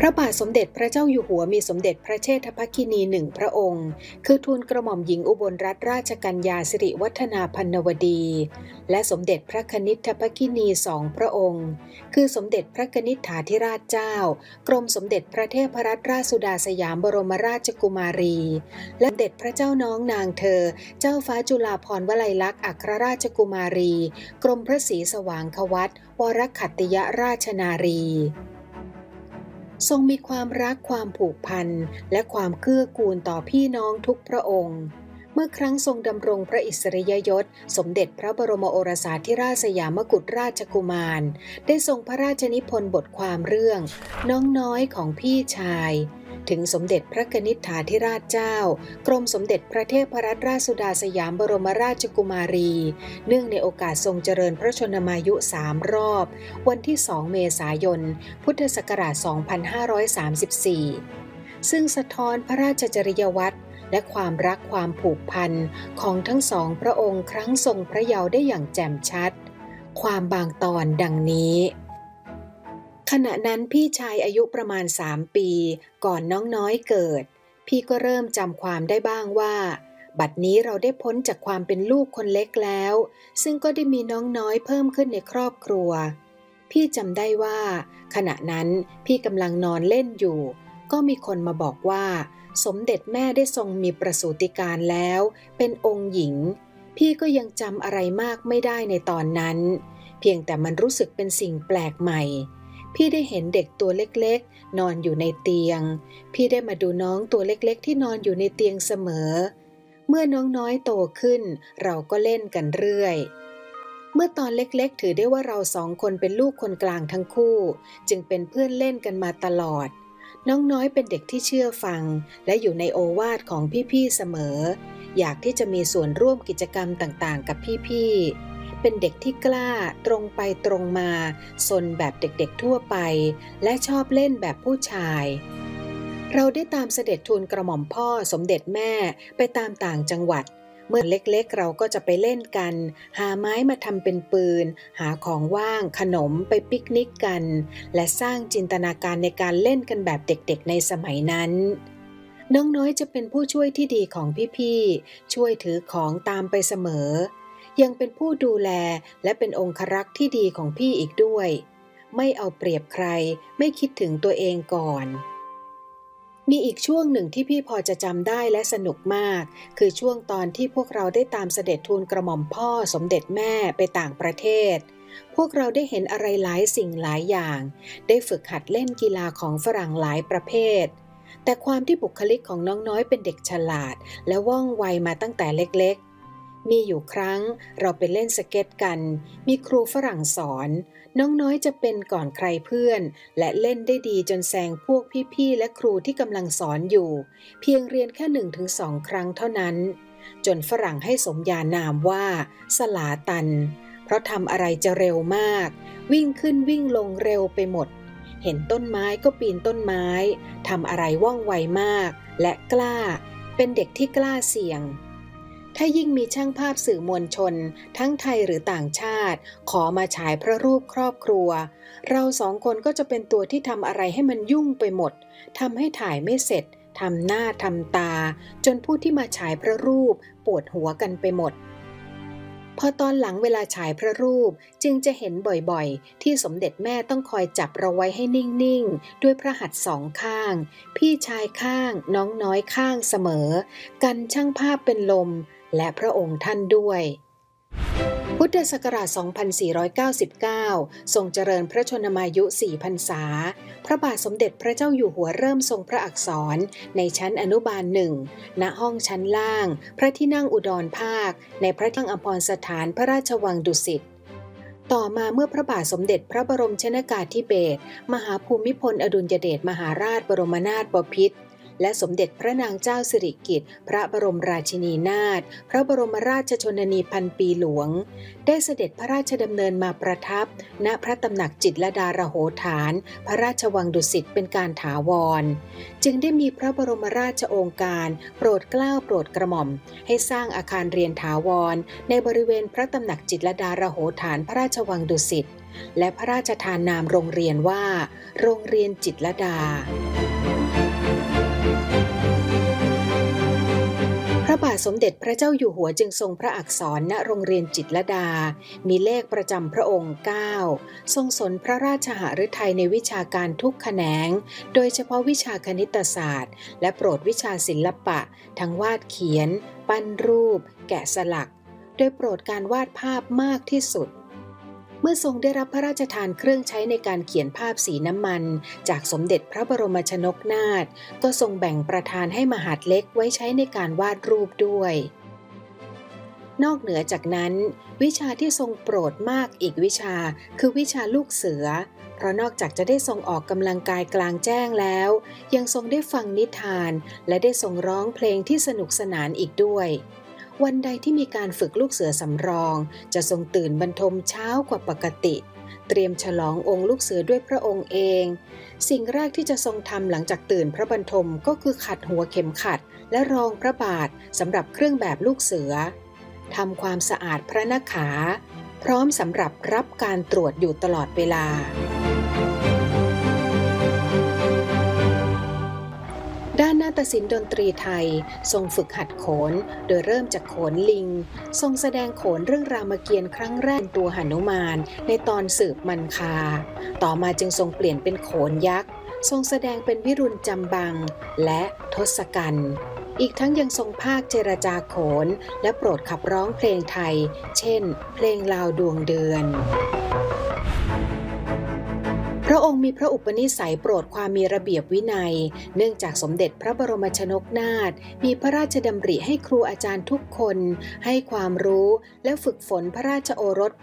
ระบาทสมเด็จพระเจ้าอยู่หัวมีสมเด็จพระเชษฐภคินีหนึ่งพระองค์คือทูลกระหม่อมหญิงอุบลรัตนราชกัญญาสิริวัฒนาพันนวดีและสมเด็จพระคณิษฐภคินีสองพระองค์คือสมเด็จพระกนิษฐาธิราชเจ้ากรมสมเด็จพระเทพรัตนราชสุดาสยามบรมราชกุมารีและสมเด็จพระเจ้าน้องนางเธอเจ้าฟ้าจุฬาภรณ์วลัยลักษณ์อัครราชกุมารีกรมพระศรีสว่างควัตรวรขัตติยราชนารีทรงมีความรักความผูกพันและความเกื้อกูลต่อพี่น้องทุกพระองค์เมื่อครั้งทรงดำรงพระอิสริยยศสมเด็จพระบรมโอรสาธิราชสยามกุฎราชกุมารได้ทรงพระราชนิพนธ์บทความเรื่องน้องน้อยของพี่ชายถึงสมเด็จพระกนิษฐาธิราชเจ้ากรมสมเด็จพระเทพรัตนราชสุดาสยามบรมราชกุมารีเนื่องในโอกาสทรงเจริญพระชนมายุ3รอบวันที่2เมษายนพุทธศักราช2534ซึ่งสะท้อนพระราชจริยวัตรและความรักความผูกพันของทั้งสองพระองค์ครั้งทรงพระเยาว์ได้อย่างแจ่มชัดความบางตอนดังนี้ขณะนั้นพี่ชายอายุประมาณ3 ปีก่อนน้องน้อยเกิดพี่ก็เริ่มจำความได้บ้างว่าบัดนี้เราได้พ้นจากความเป็นลูกคนเล็กแล้วซึ่งก็ได้มีน้องน้อยเพิ่มขึ้นในครอบครัวพี่จำได้ว่าขณะนั้นพี่กำลังนอนเล่นอยู่ก็มีคนมาบอกว่าสมเด็จแม่ได้ทรงมีประสูติการแล้วเป็นองค์หญิงพี่ก็ยังจำอะไรมากไม่ได้ในตอนนั้นเพียงแต่มันรู้สึกเป็นสิ่งแปลกใหม่พี่ได้เห็นเด็กตัวเล็กๆนอนอยู่ในเตียงพี่ได้มาดูน้องตัวเล็กๆที่นอนอยู่ในเตียงเสมอเมื่อน้องน้อยโตขึ้นเราก็เล่นกันเรื่อยเมื่อตอนเล็กๆถือได้ว่าเราสองคนเป็นลูกคนกลางทั้งคู่จึงเป็นเพื่อนเล่นกันมาตลอดน้องน้อยเป็นเด็กที่เชื่อฟังและอยู่ในโอวาทของพี่ๆเสมออยากที่จะมีส่วนร่วมกิจกรรมต่างๆกับพี่ๆเป็นเด็กที่กล้าตรงไปตรงมาซนแบบเด็กๆทั่วไปและชอบเล่นแบบผู้ชายเราได้ตามเสด็จทูลกระหม่อมพ่อสมเด็จแม่ไปตามต่างจังหวัดเมื่อเล็กๆเราก็จะไปเล่นกันหาไม้มาทำเป็นปืนหาของว่างขนมไปปิกนิกกันและสร้างจินตนาการในการเล่นกันแบบเด็กๆในสมัยนั้นน้องน้อยจะเป็นผู้ช่วยที่ดีของพี่ๆช่วยถือของตามไปเสมอยังเป็นผู้ดูแลและเป็นองครักษ์ที่ดีของพี่อีกด้วยไม่เอาเปรียบใครไม่คิดถึงตัวเองก่อนมีอีกช่วงหนึ่งที่พี่พอจะจำได้และสนุกมากคือช่วงตอนที่พวกเราได้ตามเสด็จทูลกระหม่อมพ่อสมเด็จแม่ไปต่างประเทศพวกเราได้เห็นอะไรหลายสิ่งหลายอย่างได้ฝึกหัดเล่นกีฬาของฝรั่งหลายประเภทแต่ความที่บุคลิกของน้องน้อยเป็นเด็กฉลาดและว่องไวมาตั้งแต่เล็กๆมีอยู่ครั้งเราไปเล่นสเก็ตกันมีครูฝรั่งสอนน้องน้อยจะเป็นก่อนใครเพื่อนและเล่นได้ดีจนแซงพวกพี่ๆและครูที่กำลังสอนอยู่เพียงเรียนแค่ 1-2 ครั้งเท่านั้นจนฝรั่งให้สมญานามว่าสลาตันเพราะทำอะไรจะเร็วมากวิ่งขึ้นวิ่งลงเร็วไปหมดเห็นต้นไม้ก็ปีนต้นไม้ทำอะไรว่องไวมากและกล้าเป็นเด็กที่กล้าเสี่ยงถ้ายิ่งมีช่างภาพสื่อมวลชนทั้งไทยหรือต่างชาติขอมาฉายพระรูปครอบครัวเราสองคนก็จะเป็นตัวที่ทำอะไรให้มันยุ่งไปหมดทำให้ถ่ายไม่เสร็จทำหน้าทำตาจนผู้ที่มาฉายพระรูปปวดหัวกันไปหมดพอตอนหลังเวลาฉายพระรูปจึงจะเห็นบ่อยๆที่สมเด็จแม่ต้องคอยจับเราไว้ให้นิ่งๆด้วยพระหัตถ์สองข้างพี่ชายข้างน้องน้อยข้างเสมอกันช่างภาพเป็นลมและพระองค์ท่านด้วยพุทธศักราช 2499 ทรงเจริญพระชนมายุ 4 พรรษาพระบาทสมเด็จพระเจ้าอยู่หัวเริ่มทรงพระอักษรในชั้นอนุบาล 1 ณ ห้องชั้นล่างพระที่นั่งอุดรภาคในพระที่นั่งอัมพรสถานพระราชวังดุสิตต่อมาเมื่อพระบาทสมเด็จพระบรมชนกาธิเบศรมหาภูมิพลอดุลยเดชมหาราชบรมนาถบพิตรและสมเด็จพระนางเจ้าสิริกิติ์พระบรมราชินีนาถพระบรมราชชนนีพันปีหลวงได้เสด็จพระราชดำเนินมาประทับณพระตำหนักจิตรลดาโหฐานพระราชวังดุสิตเป็นการถาวรจึงได้มีพระบรมราชโองการโปรดเกล้าโปรดกระหม่อมให้สร้างอาคารเรียนถาวรในบริเวณพระตำหนักจิตรลดาโหฐานพระราชวังดุสิตและพระราชทานนามโรงเรียนว่าโรงเรียนจิตรลดาพระบาทสมเด็จพระเจ้าอยู่หัวจึงทรงพระอักษรณโรงเรียนจิตรลดามีเลขประจำพระองค์ 9 ทรงสนพระราชหฤทัยในวิชาการทุกแขนงโดยเฉพาะวิชาคณิตศาสตร์และโปรดวิชาศิลปะทั้งวาดเขียนปั้นรูปแกะสลักโดยโปรดการวาดภาพมากที่สุดเมื่อทรงได้รับพระราชทานเครื่องใช้ในการเขียนภาพสีน้ำมันจากสมเด็จพระบรมชนกนาถก็ทรงแบ่งประทานให้มหาดเล็กไว้ใช้ในการวาดรูปด้วยนอกเหนือจากนั้นวิชาที่ทรงโปรดมากอีกวิชาคือวิชาลูกเสือเพราะนอกจากจะได้ทรงออกกำลังกายกลางแจ้งแล้วยังทรงได้ฟังนิทานและได้ทรงร้องเพลงที่สนุกสนานอีกด้วยวันใดที่มีการฝึกลูกเสือสำรองจะทรงตื่นบรรทมเช้ากว่าปกติเตรียมฉลององค์ลูกเสือด้วยพระองค์เองสิ่งแรกที่จะทรงทำหลังจากตื่นพระบรรทมก็คือขัดหัวเข็มขัดและรองพระบาทสำหรับเครื่องแบบลูกเสือทำความสะอาดพระนขาพร้อมสำหรับรับการตรวจอยู่ตลอดเวลาด้านนาฏศิลป์ดนตรีไทยทรงฝึกหัดโขนโดยเริ่มจากโขนลิงทรงแสดงโขนเรื่องรามเกียรติ์ครั้งแรกตัวหนุมานในตอนสืบมันคาต่อมาจึงทรงเปลี่ยนเป็นโขนยักษ์ทรงแสดงเป็นวิรุณจำบังและทศกัณฐ์อีกทั้งยังทรงภาคเจรจาโขนและโปรดขับร้องเพลงไทยเช่นเพลงลาวดวงเดือนพระองค์มีพระอุปนิสัยโปรดความมีระเบียบวินัยเนื่องจากสมเด็จพระบรมชนกนาถมีพระราชดำริให้ครูอาจารย์ทุกคนให้ความรู้และฝึกฝนพระราชโอรส